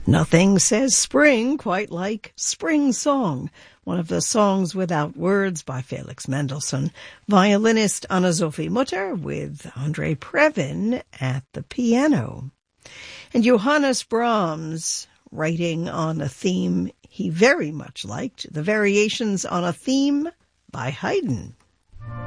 Nothing says spring quite like Spring Song, one of the songs without words by Felix Mendelssohn. Violinist Anna-Sophie Mutter with Andre Previn at the piano. And Johannes Brahms, writing on a theme he very much liked, the Variations on a Theme by Haydn.